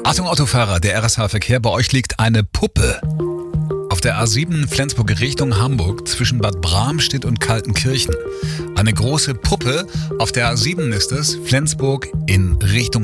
Achtung Autofahrer, der RSH-Verkehr, bei euch liegt eine Puppe. Auf der A7 Flensburg Richtung Hamburg zwischen Bad Bramstedt und Kaltenkirchen. Eine große Puppe, auf der A7 ist es, Flensburg in Richtung